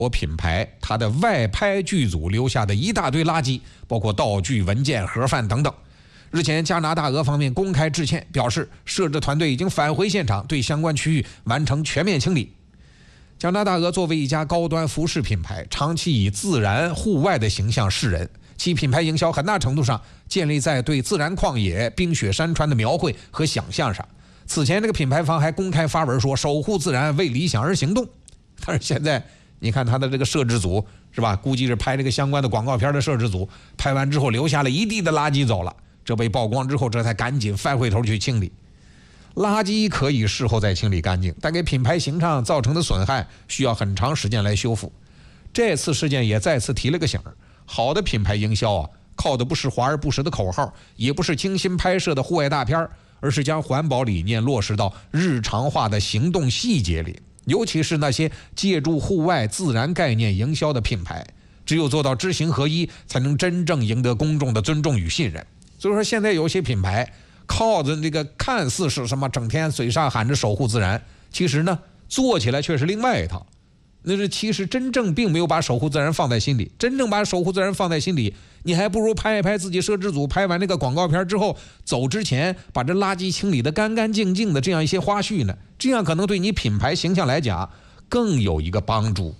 我品牌它的外拍剧组留下的一大堆垃圾，包括道具、文件、盒饭等等。日前，加拿大俄方面公开致歉，表示摄制团队已经返回现场，对相关区域完成全面清理。加拿大俄作为一家高端服饰品牌，长期以自然户外的形象示人，其品牌营销很大程度上建立在对自然旷野、冰雪山川的描绘和想象上。此前，这个品牌方还公开发文说守护自然，为理想而行动。但是现在你看他的这个摄制组是吧？估计是拍这个相关的广告片的摄制组，拍完之后留下了一地的垃圾走了。这被曝光之后，这才赶紧翻回头去清理。垃圾可以事后再清理干净，但给品牌形象造成的损害需要很长时间来修复。这次事件也再次提了个醒儿：好的品牌营销啊，靠的不是华而不实的口号，也不是精心拍摄的户外大片，而是将环保理念落实到日常化的行动细节里。尤其是那些借助户外自然概念营销的品牌，只有做到知行合一，才能真正赢得公众的尊重与信任。所以说现在有些品牌靠着这个看似是什么整天嘴上喊着守护自然，其实呢做起来却是另外一套。那是其实真正并没有把守护自然放在心里，真正把守护自然放在心里，你还不如拍一拍自己摄制组拍完那个广告片之后，走之前把这垃圾清理得干干净净的这样一些花絮呢，这样可能对你品牌形象来讲更有一个帮助。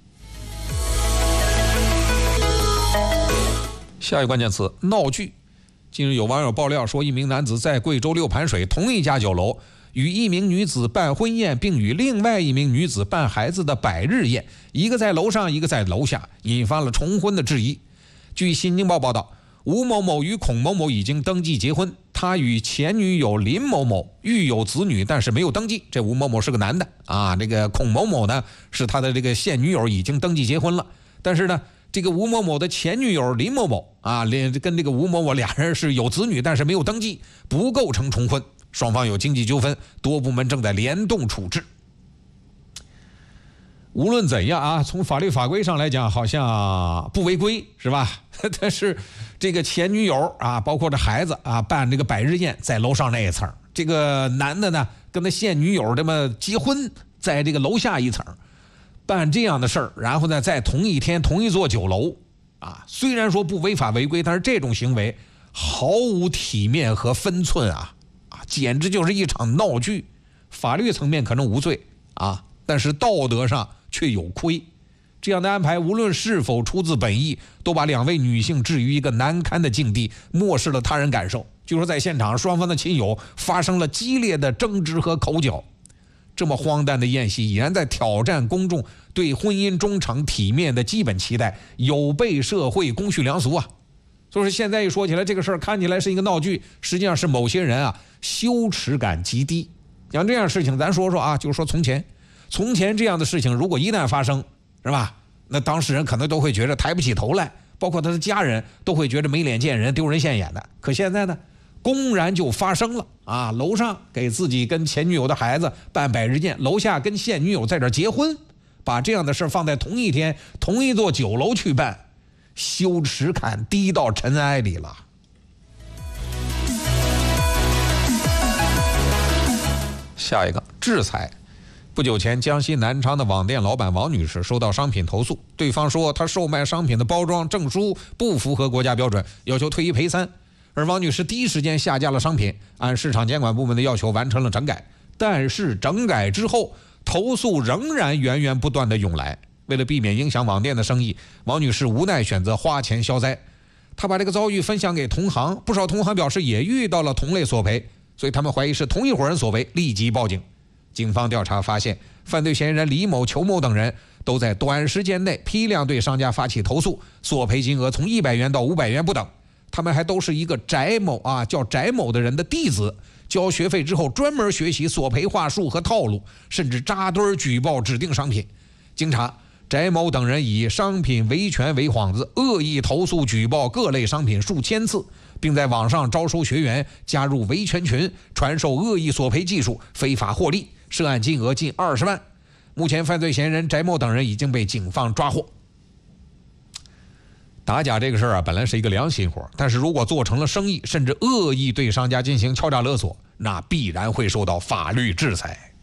下一个关键词：闹剧。近日有网友爆料说，一名男子在贵州六盘水同一家酒楼与一名女子办婚宴，并与另外一名女子办孩子的百日宴，一个在楼上，一个在楼下，引发了重婚的质疑。据新京报报道，吴某某与孔某某已经登记结婚，他与前女友林某某育有子女，但是没有登记。这吴某某是个男的啊，这个孔某某呢是他的这个现女友，已经登记结婚了。但是呢，这个吴某某的前女友林某某啊，跟这个吴某某俩人是有子女，但是没有登记，不构成重婚。双方有经济纠纷，多部门正在联动处置。无论怎样啊，从法律法规上来讲，好像不违规是吧？但是这个前女友啊，包括这孩子啊，办这个百日宴在楼上那一层，这个男的呢跟他现女友这么结婚，在这个楼下一层办这样的事儿，然后呢在同一天同一座酒楼啊，虽然说不违法违规，但是这种行为毫无体面和分寸啊，简直就是一场闹剧。法律层面可能无罪啊，但是道德上却有亏。这样的安排无论是否出自本意，都把两位女性置于一个难堪的境地，漠视了他人感受。据说在现场双方的亲友发生了激烈的争执和口角。这么荒诞的宴席已然在挑战公众对婚姻忠诚体面的基本期待，有悖社会公序良俗啊。所以说现在一说起来，这个事儿看起来是一个闹剧，实际上是某些人啊羞耻感极低。像这样的事情咱说说啊，就是说从前这样的事情如果一旦发生是吧，那当事人可能都会觉得抬不起头来，包括他的家人都会觉得没脸见人，丢人现眼的。可现在呢公然就发生了啊！楼上给自己跟前女友的孩子办百日宴，楼下跟现女友在这结婚，把这样的事放在同一天同一座酒楼去办，羞耻感低到尘埃里了。下一个制裁。不久前，江西南昌的网店老板王女士收到商品投诉，对方说她售卖商品的包装证书不符合国家标准，要求退一赔三。而王女士第一时间下架了商品，按市场监管部门的要求完成了整改。但是整改之后，投诉仍然源源不断的涌来。为了避免影响网店的生意，王女士无奈选择花钱消灾。她把这个遭遇分享给同行，不少同行表示也遇到了同类索赔，所以他们怀疑是同一伙人所为，立即报警。警方调查发现，犯罪嫌疑人李某、裘某等人都在短时间内批量对商家发起投诉，索赔金额从100元到500元不等。他们还都是一个翟某啊，叫翟某的人的弟子，交学费之后专门学习索赔话术和套路，甚至扎堆举报指定商品。经查，翟某等人以商品维权为幌子，恶意投诉举报各类商品数千次，并在网上招收学员加入维权群，传授恶意索赔技术，非法获利，涉案金额近20万。目前犯罪嫌疑人翟某等人已经被警方抓获。打假这个事儿啊，本来是一个良心活，但是如果做成了生意，甚至恶意对商家进行敲诈勒索，那必然会受到法律制裁。